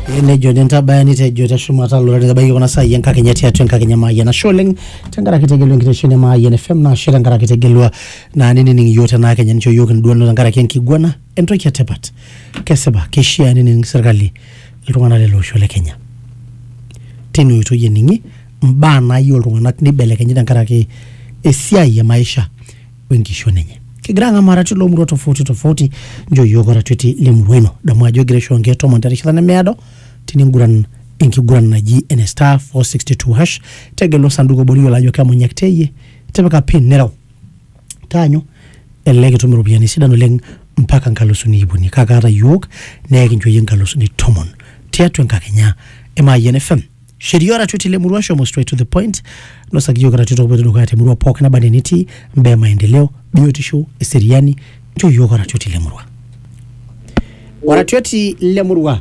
Nejo ntabani tejo tashumata loreza bayi kona saa yenka kenyati atu yenka kenyama yana sholeng tangara kitegelu nkiteshene ma yana FM na shira ngara kitegelwa na nini yote na kenya ncho yoke nduwa ngara kenki gwana ento kia tepat keseba keshia nini serikali iltungana lelo shole Kenya tenu yuto yeningi mbana yu iltungana nibele kenya ngara ke esiai ya maisha wengi shonenye kigranga maratu lo muro tofauti njo yogora twiti limweno damwa jogire shonge to montari shana meado tininguran inkiguran na GN star 462 hash tegelo sanduko bolio la joka monyakteye tebeka pin nero tanyo elege tumiro biani sidano leng mpaka nkalusuni ibuni kakara yok nege njo yenkalusuni tomon tiatu nkakenya MINFM Shiriora twiti le murua show straight to the point no sagiyo gara twito kubetu nukate murua poka na badeniti mbe maendeleo beauty show eseriani njo yogara twiti le murua wara twiti le murua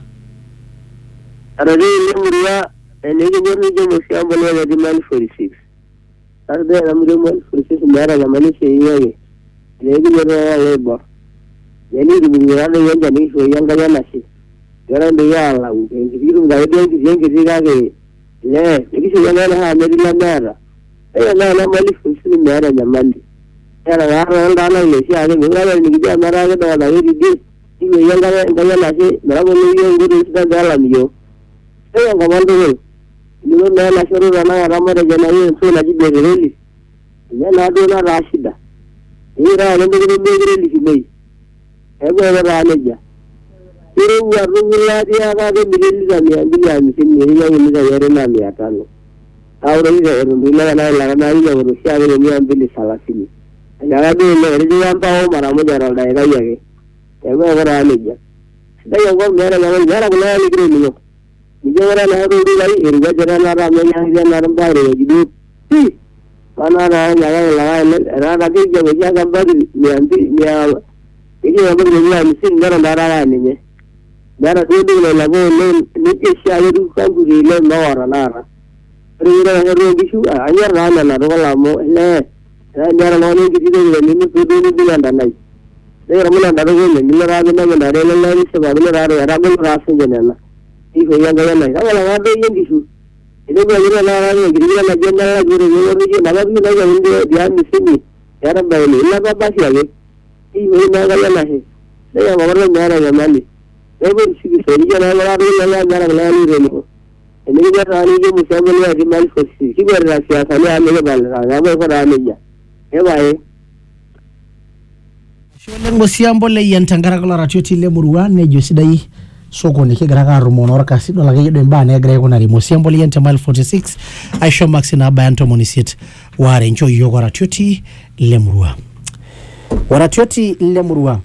Arade le murua nege njorni jomo siambo lwa di man 46 arade na murua man 46 mbara na manishe iyoye nege njorni leba yani rumunyurane yanja nisho yanga yanashi gara ndo ya ala ngiru ngaide ngiru ngage ne nikisho yana ha medila mara na mali fusini mara nyamandi yana ngara ndana ile si ade ngara nikija mara ga da yidi ile yanga ngaya nasi mara ngo nguru sidala miyo ngamando nilo na shuru na ramara jana hiyo so na jibereli yana do na Rashida ira ndo ngere likimei ego ra aleja Iru warungula dia kaga bilili za misini ya yeliza yere na 500 aura hizo erundula na la ile urusia ile 230 ngarabe ile rije amba mara moja ra dai yake ego ra aleja sida yango mera ngara kuna ligre niyo nijora na ru dai irga jara na ra menya na rambare jidu mana ra la ra ke je ga bari niya ini yang berbeda mesin gara darah ni darah tu la go ni kesya itu kan guri le nawara lara rira ro bisu anyar rana na ro la mo le darah mo ni kiti de ni tu ni bilan danai de ramana daru ni ra na na dare la ni se bagule ra ra go ra se jena i ho yang ga na wala wa de yin bisu ini go ira la ni giri la jena la guri ni na bi na ga inde dia mesin yara bayni illa baba siya ini nagala nahi saya mawarna mara jamali ebo sigi seriya nagala nagala nagala reno ini ga rani je musabal ya jamal fosi kibar rasiya sale ame bal ga ba raniya e bae sholen go siambo le yantangara ko ratio tile murwa ne josidai soko ne ke graga rumonor kasi do la ge do mbane gre ko nari mo siambo le yantamal 46 aisha maxina bayanto monisit ware ncho yogo ratio ti le murwa Waratioti le murua.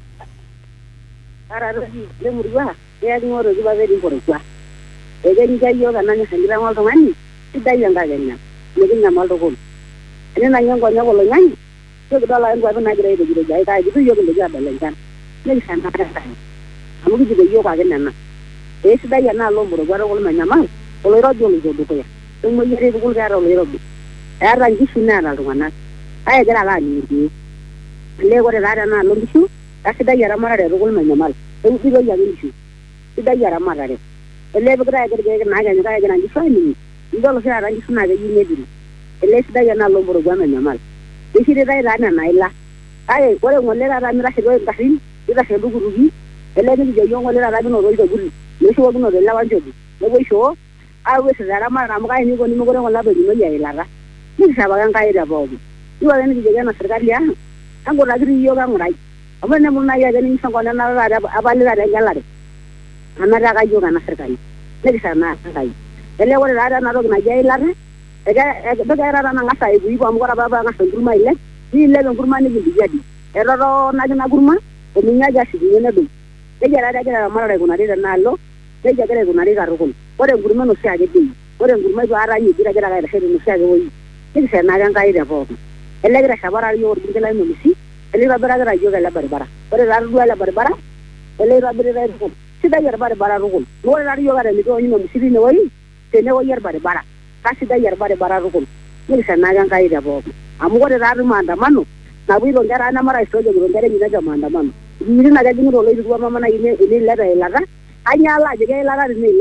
Ararodi le murua. Ya ngoro zuba vedi korokwa. Ege ni jayo kana ni sandira ngolo ngani. Sidai yanga ganya. Ngi na maldo ko. Ene na nyongo nyongo lo ngani. So dala ngwa na gre de gre jai ta gitu yo ko ja balengan. Ni sana ta. Amu gi de yo ka gena na. E sidai yana lo murua ro ko manyama. Ko lo ro jo ni jo ko ya. Mo yere ko ga ro lo ro. Ara ngi sina na ro ngana. Ay gara la ni. Le gore rara na longishu asida yara marare rugul manyamal e digo yagishu sida yara marare le begra gerge na ga ga ga ngi fani ndolo sha rangi suna ga yine diri le sida yana lomboro gwa manyamal e sire dai rana na ila ay gore ngolle rara mi rahe go tahrin ida he dugu rugi le ni je yongo le rara no ro do guri le sho no de la wanjo le go sho awe se rara mara ma ga ni go ni mo gore ngolla be no ya ila ra ni sa ba ga ga ida bobu iwa ni je ga na serikali ya ango ragri yoga ngurai amane munna ya gani sango na ra abali ra ngalare anara ga yoga na serikali ne sana kai ele wala ra na ro na jai lare ega ra na ngasa ibu ibu amgora baba ngasa gurma ile ni le gurma ni bi jadi ero na gurma o minya ja si ne do e jara da ga mara go na ri na lo e ja ga go na ri ga ro ko ore gurma no sia ge di ore gurma jo ara ni gira ga he no sia ge wo ni sana ga kai da bo Elegra sabara yo orgela no misi elegra bara yo gala barbara ore raru la barbara elegra bara ko sida yar barbara rugul no raru yo gala ni do ni no misi ni wai te ne wo yar barbara ka sida yar barbara rugul ni sana ga kai da bo amu gore raru manda manu na bu ro ngara na mara sojo ro ngara ni na manda manu ni na ga ni ro le du mama na ine la da la ga anya la je ga la ga ni le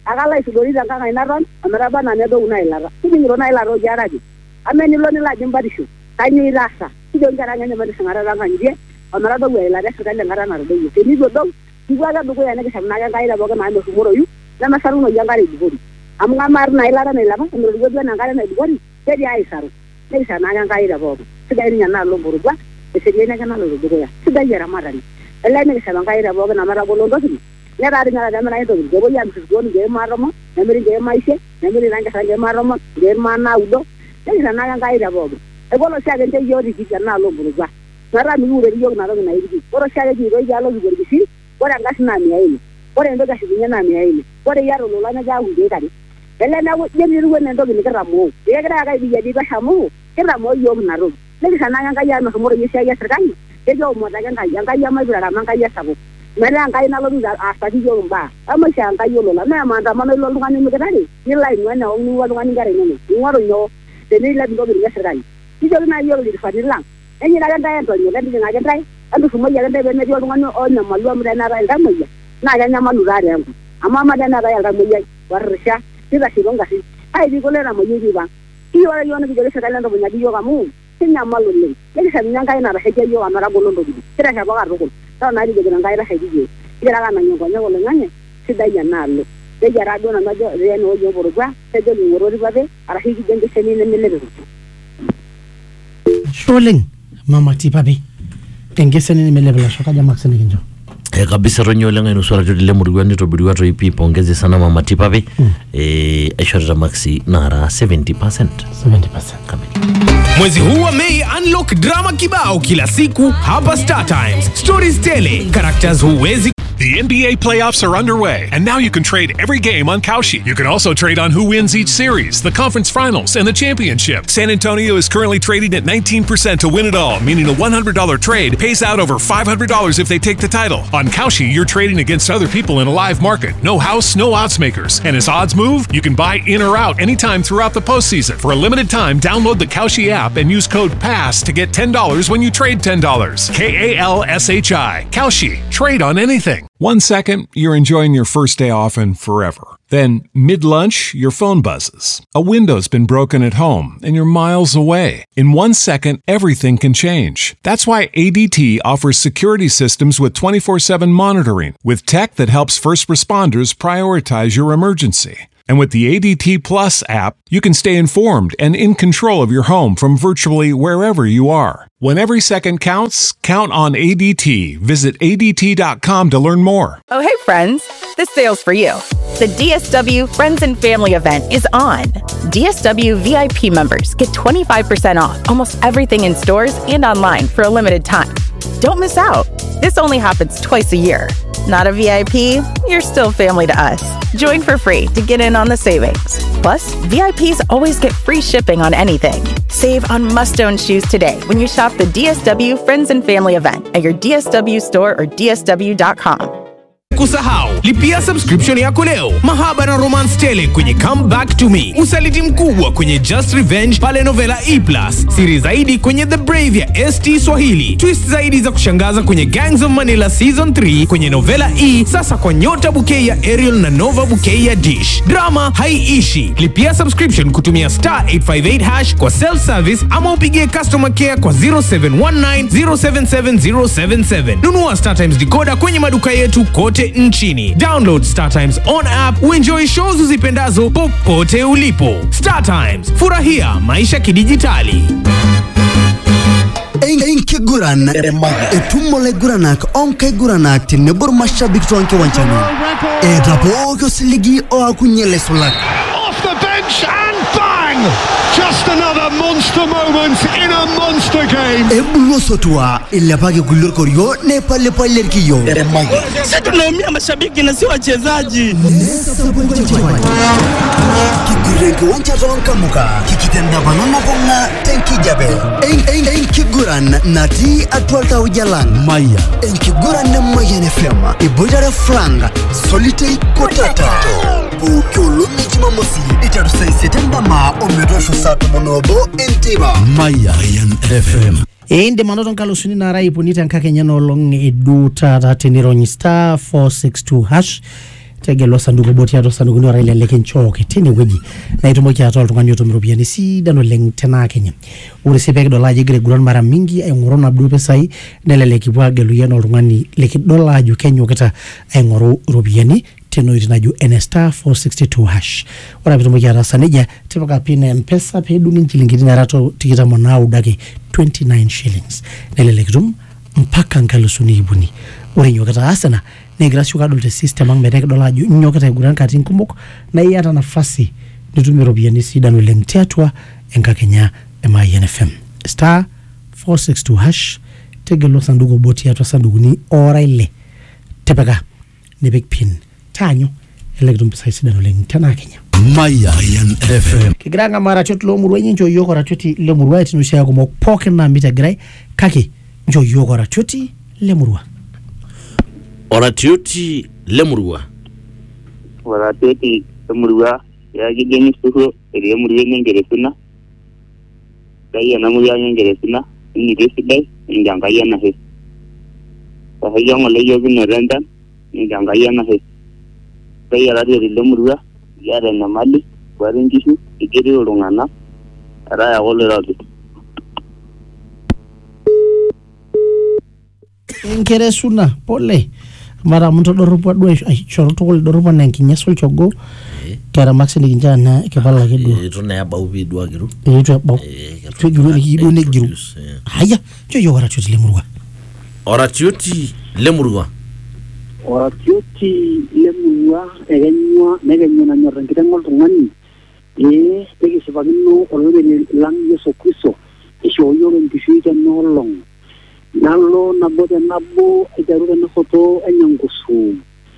akala isudoriza kanga inaron amaraba na nedo una ilara kini rona ilaro jaradi ameni lo ni la jimbarisho kanyi rasa kido ngara nyanya mali sangara ranga ndie amaraba we ilara sakale ngara na rodo yo kini do igwaga dugo ya nege samna ga gaira boga ma ndo moro yu na masaru no yangare digori amnga mar na ilara na ilaba ndo digo na ngara na digori tedi ai saru ne sana ga gaira boga sigari nyana lo burugwa eseri ne kana lo dugo ya sigari yara marani ella ne sana gaira boga na mara bolo ndo kini nyara ari nyara gamana ndo digo ya msgoni ge maromo namiri ge maishe namiri ranga sange maromo ge mana udo ne sana ga gaira boga e bolo sia gente yori kijana lo burugwa mara mi ure yo na ro na iri bolo sia ge ro ya lo burugwa si bora ngasina mi yaini bora ndo gashinya na mi yaini bora yaro lo lana ja unde kali ele na yemi ruwe ndo ni karamo ye kra ga bi yadi ba shamu karamo yo na ro le sana nga ya no mo ye sia ya serkani ye yo mo da nga ya ma bra ma nga ya sabo mera nga ina lo nga asa di yo mba ama sia nga yo lo la na ma nda ma lo lu ngani mi kadari ni lai no na ni wa lu ngani gare ni ngoro yo de ni la ndo bi ya serkani ti yo na yo li fa ni lang enyi na ga nda ya to ni ga di nga ga dai andu fumo ya nda be ne yo lu ngani o na ma lu amra na ra ga mo ya na ga nya ma lu ra re ngo ama ma da na ga ya ga mo ya warsha tiba silonga si ai di golera mo yiri ba iyo ara yona bigole sakala ndo bunya diyo gamu tinya malu le le sa nyanga ina ba heje yo amara golondo bi tira ka ba ro ko ta na di de nga ira heje je ira ga na nyongo nyongo le nganye sida ya nalo de ya ra do na jo re no yo borwa te jo ngoro ri ba be ara hiji jenge seni ne ne le Sholing mama tipabe tenge seni ne le bla shoka jamaa seni kinjo kabisa ronyola ngeno swara jodile murugwani to bidiwa to ipi pongeze sana mama tipabe Aishwarya Maxi nara 70% kamili. Mwezi huu wa Mei unlock drama kibao kila siku hapa Star Times. Stories tele, characters huwezi. The NBA playoffs are underway, and now you can trade every game on Kalshi. You can also trade on who wins each series, the conference finals, and the championship. San Antonio is currently trading at 19% to win it all, meaning a $100 trade pays out over $500 if they take the title. On Kalshi, you're trading against other people in a live market. No house, no odds makers. And as odds move, you can buy in or out anytime throughout the postseason. For a limited time, download the Kalshi app and use code PASS to get $10 when you trade $10. KALSHI. Kalshi. Trade on anything. 1 second, you're enjoying your first day off and forever. Then, mid-lunch, your phone buzzes. A window's been broken at home, and you're miles away. In 1 second, everything can change. That's why ADT offers security systems with 24/7 monitoring, with tech that helps first responders prioritize your emergency. And with the ADT Plus app, you can stay informed and in control of your home from virtually wherever you are. When every second counts, count on ADT. Visit ADT.com to learn more. Oh, hey, friends. This sale's for you. The DSW Friends and Family event is on. DSW VIP members get 25% off almost everything in stores and online for a limited time. Don't miss out. This only happens twice a year. Not a VIP? You're still family to us. Join for free to get in on the savings. Plus, VIPs always get free shipping on anything. Save on must-own shoes today when you shop the DSW Friends and Family event at your DSW store or DSW.com. Kusahau, lipia subscription yako leo. Mahaba na romance tele kwenye Come Back to Me. Usaliti mkubwa kwenye Just Revenge pale Novela E+. Siri zaidi kwenye The Brave ya ST Swahili. Twist zaidi za kushangaza kwenye Gangs of Manila Season 3 kwenye Novela E. Sasa kwa Nyota Bouquet ya Ariel na Nova Bouquet ya Dish. Drama haiishi. Lipia subscription kutumia *858# kwa self service ama upigie customer care kwa 0719077077. Nunua Star Times decoder kwenye maduka yetu kote nchini. Download Star Times on app uenjoy shows uzipendazo popote ulipo. Star Times, furahia maisha kidijitali. Enke Guran etumole Guranak onke Guranak tinebur mashabik tuanke wancani rapo siligi o akunyele solak off the bench and bang, just another monster moment in a monster game. Ebulo sotua ilapage gulur koryo ne pale pale kiyo sisi tunaumia mashabiki na si wachezaji. Kigurenke wancha ronka muka kikitenda banana bonga tenki jabe Enke Guran nati atwalta ujalang Maya Enke Guran na Maya nefema ibojare franga solitei kotata Bukiulu nijima mosi itarusa isetenda ma omedosho sato monobo entiba Maya FM Inde manoton kalusuni na rai punita nkake nyano long eduta tatiniro star 462# tegelo sanduku obo tiatua sanduku ni oraile lekinchooki tinewueji na itumoki ataa oltung'ani otum iropiyiani sidan oleng tenaa Kenya. Ore sii pekidol ajo egira aiguran mara mingi aing'oru naduo pesai nelelek kipuo agelu yie oltung'ani likidol ajo kenyokita aing'oru iropiyiani tena oitoi najo *star 462 hash. Ore pitumoki ataasa nejia tipika pin M-Pesa peedung'i inchilingini nara 29 ake 29 shillings. Nelelek itum mpaka nkalusuni ibuni. Ore nyokita asena negira shuka adol te system ang metaa kidol ajo nyokita aiguran katitin kumok na iyata nafasi nitumie iropiyiani sidan oleng tiatua enkakenya e Mayian FM. *462 hash tegelo sanduku obo tiatua sandukuni oraile tipika nipik pin tanyo elekitum pesai sidan oleng tenaa Kenya. Mayian FM. Kigira ngamara choti lo murua nyincho yoko ratoti le murua itinushia kumok pokin na mitegirai kake njo yoko ratoti le murua. Oratioti lemurua. Oratioti lemurua ya gideni suho ele murua nyengeresuna. Kaya na murua nyengeresuna ni desidai njangaya na he. Kaya ngole yogi nerenda njangaya na he. Kaya ratioti lemurua ya na mali waringishu igeri olungana araya gole rati. Nkeresuna pole mara muntu doropo adwa choro tokol doropo na nkinyaso chogo kera maxini kinjana kepala kedo Tuna ya bau bidwa giru eto bau tugiru ni gido ne giru haya cho yo wara choti lemurwa oratioti lemurwa egenywa na nyorren kitengol tungani tegi sibagino olore lang Yesu Kristo isho yoro ndifita nolong nalo nabo itaruga na foto enyangusu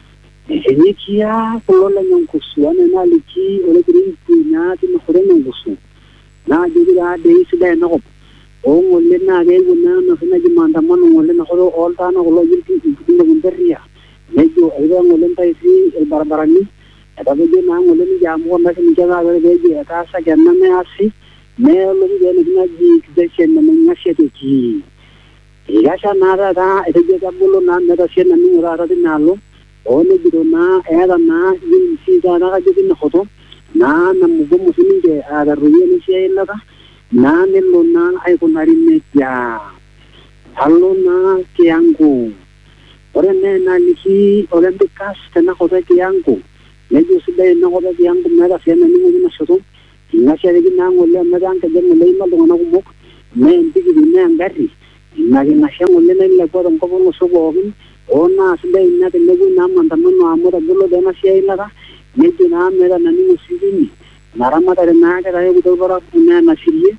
ezikia kolola nyangusu ana naliki ole green na tin khore nyangusu na jira de isida na ko o ngolle na ge guna na fina jimanda manu ngolle na khoro olta na kolo yirti ndinderia nejo ayra ngolle taisi el barbarani adabe na ngolle ni jamu na ni jaga ga beje ata sa ganna me asi me lo ni na ji kideshen na ngashete ki Igasha nada da ete bolo na meta siena ni ora dinalo ole gido na era na yin si da na ga na khoto na mugo musini ke aga ruye ni siela da na nelo na ai ko nari me ya hallo na kiangu ore ne na liki ore de kas na khoto kiangu ne jo sida na khoto kiangu mera siena ni na shoto ingasha de na ngole mera anke de ngole ma do na kumok ne ndigi ne ngari Naginashango nene kwa mkopo musubogi ona sida ina tenegu na mandamano amora gulo dena siaila neju na mera nani musini naramata na ka rayo gudobara kuna na sirie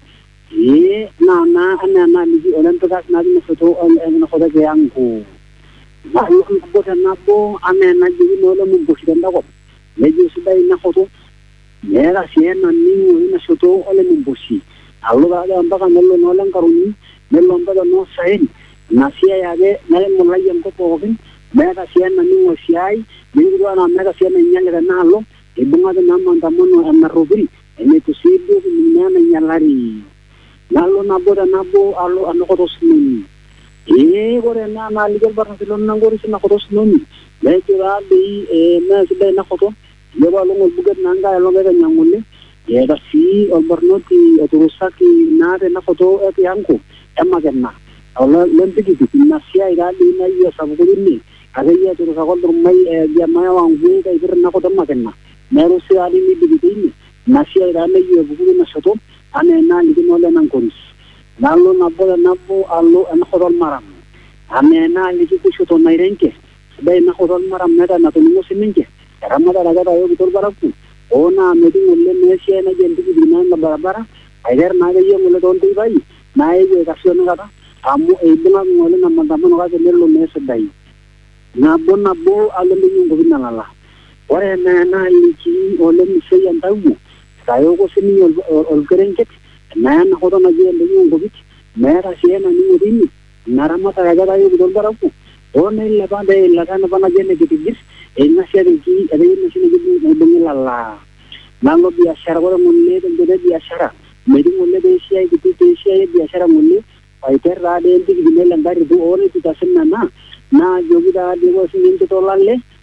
na ana ligi olento gas na ni foto na khoda ke yangu na bota na bo ame na jibi no lo mbushida ndako neju sida ina foto mera siena ni ina foto ole mbushi allo ga mpaka nelo no lankaruni Melomba no sain nasia yage nale mulai ko pogin mega siana ni ngosiai ningu na mega siana nyanga na lo ibunga na manda mono na robiri ene tusibu ni na nyalari nalo na boda na bo alo anoko tosni gore na ligal barna silon na gori sina kotosni le jura bi na sida na koto yoba lo ngol bugat na nga lo mega nyangulle da si olbornoti oturusaki na na koto e yanko Emagena, Allah lentigi na sia ida na iya sabugini, aga iya tu sa kontrol mai dia mai wanggu ka ibir na ko magena. Meru sia ali ni bigini, na sia ida na iya bugu na soto, ane na ni no le nan konis. Nalo na bola na bo allo an khodol maram. Ane na ni ku soto na irenke. Sebai na khodol maram na na to mo sininke. Ramada raga ta yo bitor baraku. Ona medi ulle me sia na jentigi na na barabara. Aider na ga yo mulle don ti bai. Na ye kasyon ngata amu ibunga ngole na mandamano ga nelo mesa dai na bo alo ni ngo binala ore na liki ole mi se yandawu kayo ko sini ol kerenket na hodo na je ngo bit mera siena ni udini naramata ga ga yo dol baraku one le bande la kana bana je ne gitis enna sere ki ade ni sini gidu binala na lo bi ashara ko mulle de bi ashara Medi mulle de sia gitu sia dia cara mulle paiter rade enti gine langari du ore tu tasenna na jogi da de go sinin to lalle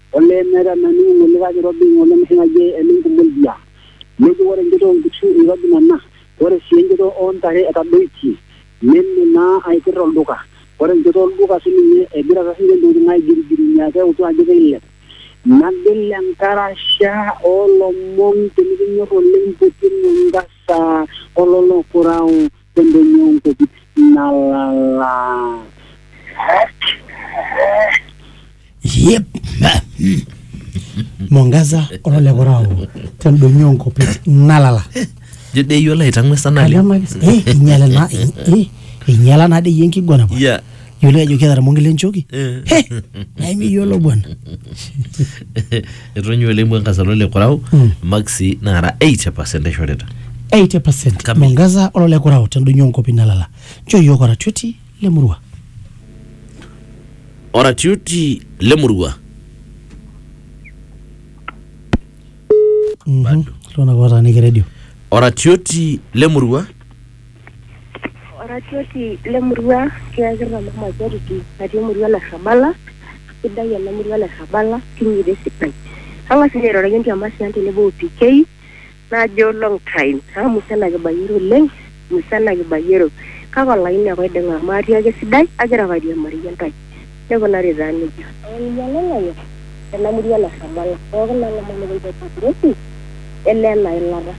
ole mera nani ngole ga robi ngole msinga je enin kumul dia meji wore ngeto ngitsu robi nanna wore siengeto on tare ata doiti menni na ay kirol duka wore ngeto duka sini e bira ga sini ndu ngai giri nya ga utu aje ile nandel ankara sha olo mon temi nyo rolen putin ngasa olo kurau tendo nyonko nalala yep Mongaza olole korao tendo nyonko pit nalala jede yola itangwe sana kalama inyala na de yenki gona yeah yule ajo kera mongile nchoki naimi yolo bwana etonyo le Mongaza olole korao maxi nara 80% shoreta 80% Mongaza olole korao tendo nyonko pit nalala jo yokora tuti le murwa ora tuti le murwa lona gora ni radio ora tuti le murwa Oratioti le murua kiagira mama majority ati murua la Shabala idaya na murua la Shabala kinyi desipai anga sinero ragenti amasi anti lebo PK na jo long time ha musana ga bayiro leng musana ga bayiro kaga laini ko denga mari age sidai agira vadia mari yantai lego na rezani nyalala yo na murua la Shabala ko na mama ngo patroti elena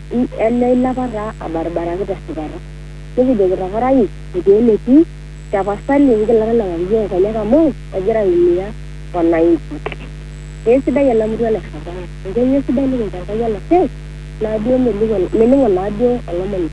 ilara abarbara ga sigara Jadi dia gerak-gerak dia lagi kawasan yang gelar-gelar dia kaya kamu ajar ini ya warna itu. Dia sudah yang lama dia nak sabar. Dia sudah ni kan kaya nak ses. Nadio meningan nadio alaman.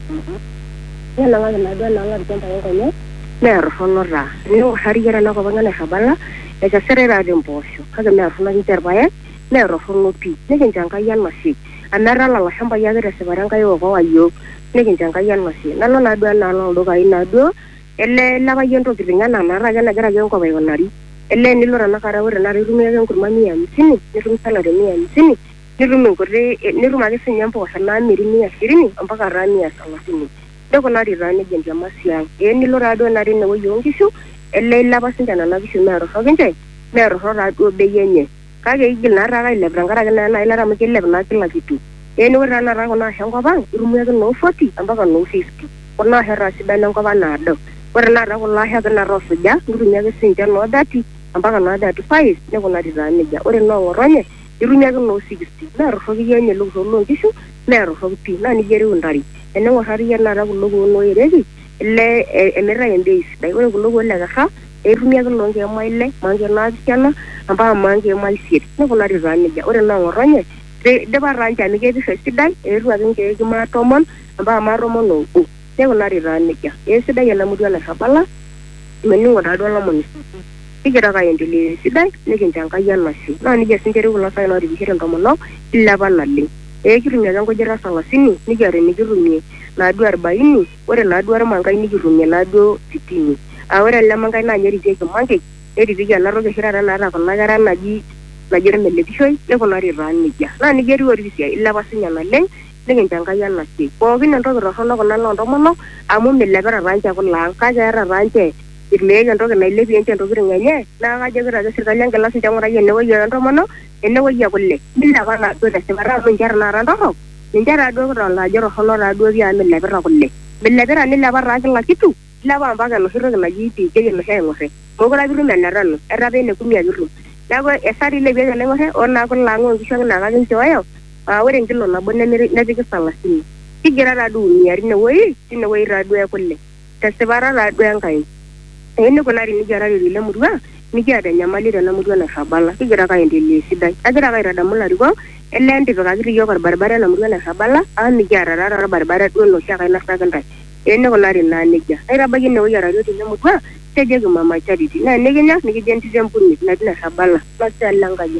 Ya nangga dia kaya. Mer honora. Ni hari gara nak bangun nak sabala. Esa serera demposio. Kaga mer honora terbaik. Mer honopi. Ni kan kaya masih. Anara la hamba ya gara sebarang kaya wayo. Nekin jangkayan masih nalo nado nalo doga inado elle laba yento kiringa na raga na gara yon ko bay wonari elle ni lora na kara wora na rumi yon kurma mi am sini ni rum sala de mi am sini ni rum ko re ni rum age sinyam po sana mi ri mi asirini ampaka rani ya sama sini doko na ri rani gen jamasiya ni lora do na ri ne wo yon kisu elle laba sinja na bisu na ro genje me ro ra do be yenye kage igil na raga ile brangara na ila ra mi kille na kila kitu Eni wera na rango na hengwa bang, irumu yaga no 40, ambaka no 50. Wana hera si bana ngwa na ado. Wera na rango la hega na rosu ja, irumu yaga sinja no 30, ambaka no 35, nego na dizane ja. Wera no ngoronye, irumu yaga no 60. Na rosu yenye lugo no jishu, na rosu pi, na nigeri undari. Ene wahari ya na rango lugo no yeregi, ele emera yende isda. Wera lugo le gaha, irumu yaga no nge maile, mange na adikana, ambaka mange maisir, nego na dizane ja. Wera na ngoronye, de baranja ni gedi festival eru aginge gima tomon amba maromo no u de wonari ranija sida yana mudu na Shabala meni wona do la moni igera ga yendele sida ne kinjanga yana si na ni jesin jeri wala sai no di hiren tomono illa banalli kiru nya jango jera sala sini ni gare ni girumye na du 40 wore na du mangai ni girumye na du 60 awore la mangai na nyeri je mangai edi biga na roge hirara na ra kon na gara na ji na jere mele bishoy le ko nari ranni ja na ni geri wori bisia illa basinya na leng dengan jangka yan nasi ko gin ndo ro hono ko na ndo mono amu mele bara ranja ko la ka jara ranje irle ndo ko na le bien ndo ko nganye na ga jara ga sirka yang kelas jang ra yen wo yo ndo mono enne wo ya kulle billa ba na do da se bara ro jar na ran ndo ni jara do ko la jaro hono ra do ya mele bara kulle mele bara ni la bara la kitu la ba ba ga no hiro na yiti ke no he ngose mo ko la biru men na ran era be ne kumya biru Lago esari le bega le ngore ona ko lango ngisho na ga ngisho ayo wore ngilo na bonne na biga sala sini tigira ra du ni ari ne woyi tinne woyi ra du ya kulle tasbara ra du yan kai ene ko nari ni jara ri le murwa ni jada nyamali da na murwa na Shabala tigira ka ende le sidai agira ga ra da mulari go ellende ga giri yo barbara na murwa na Shabala an ni jara ra barbara du no shaka na saganda ene ko nari na ni ja ai ra bagi ne woyi ra du tinne murwa teje ga mama charity na negenya ni genti jambuni na dina Shabala basta langaje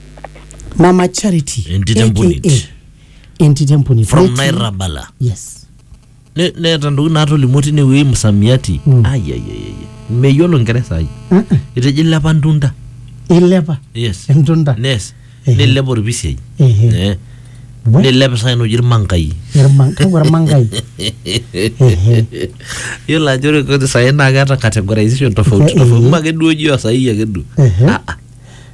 Mama Charity enti jambuni from Nairabala yes ne tandu na to limoti ne we msamiati ay meyolo ngeresa ay ite jilla bandunda ileba yes ndunda yes ne lebor bisi ne leb sa no jir mangai yela jore ko sa na ga ta categorization tofauti mage duoji wa sai ya gedu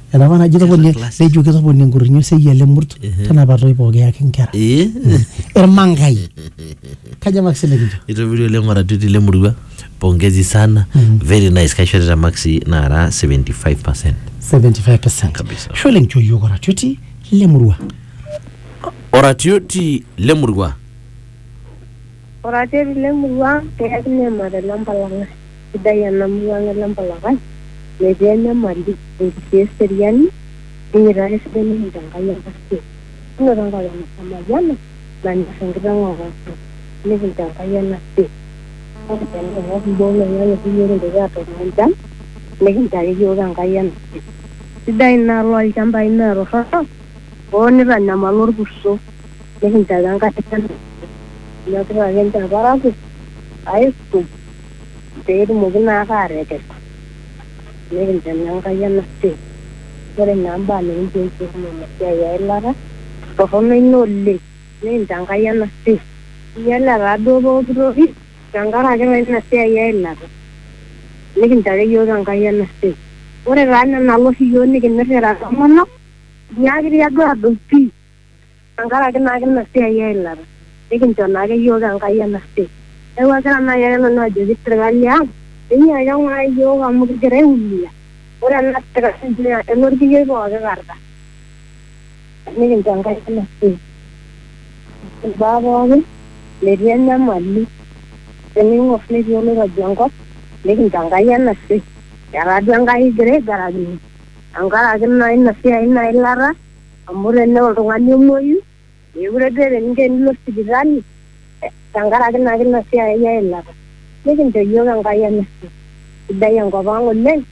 ena bana jita bonne le ju kito bonne ngurinyo se yele murt tana batoi poge yake nkera mangai kaja Maxi le kijo ito video le ngora tuti le murugwa pongezi sana very nice kaishorera Maxi nara 75% kabisa shole ncho yogora tuti le murugwa oratioti le murugwa Orate le murwa ke ne mare lampalanga idaya namuanga lampalanga le denya mandi ke seriani ira esdeni ndangaya pasti no ndangaya namayana nani sangira ngora le ndangaya nasti ko mbona yana biyero ndato ndan le ndangaya ndangaya nasti idaya na ro ikamba ina ro ha oni ranya malor busso le ndangaya ya kira gente baraku aistu pero mugna karete ne jangan kaya nasti kore namba ne gente mo ya lara to hono inolle ne jangan kaya nasti ya lara do ri jangara ga nasti ya lara ne kinta yo jangan kaya nasti ore rana nalo si yo ne kinna ra mono ya giri go adulti jangara ga nasti ya lara लेकिन चना के योगा का ये नस्ते ए वगैरह ना ये ना जो जिस तरह लिया ये आया वहाँ योगा मुझे करे हुआ और अन्ना तरह से जो एनर्जी ये बहुत ज़्यादा लेकिन चना का ये नस्ते बाबा आगे लेकिन ना माली ट्रेनिंग ऑफने जो लोग अध्ययन को लेकिन चना का ये नस्ते यार अध्ययन का ही करे कराजी अंगार आगे ना इन नस्ते आई ना इलारा अम्बुरे ने उल्टवानी उम्मीद Yure dere ngen lo sigirani tangara ke nagin na sia ya ella lekin to yoga ngaya na daya ngo bango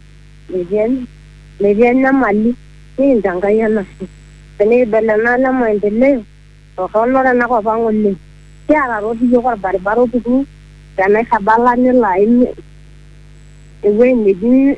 le bien na mali ni tangaya na tene bela na la mandele to hono na ko bango le ya ro di yo ko bar baro tu dana khabala ni line ewe ni di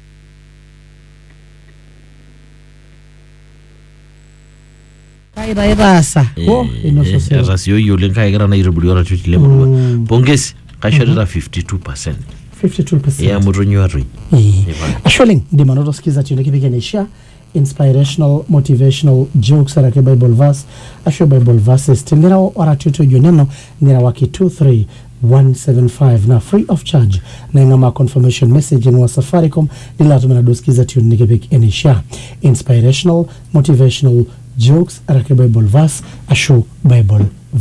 Rasa rasio yo lenka igara na irubuli ora tuti le murwa pongezi kashorera 52% ya muronyo ari asholing ndi manoto skiza tune kipiganisha inspirational motivational jokes ara ke Bible verse asho Bible verses tindira ora tuto yoneno ngira waki 23175 na free of charge na ngama confirmation message in Safaricom dila tumena doskiza tune nikipiganisha inspirational motivational jokes ara ke Bible verse asho Bible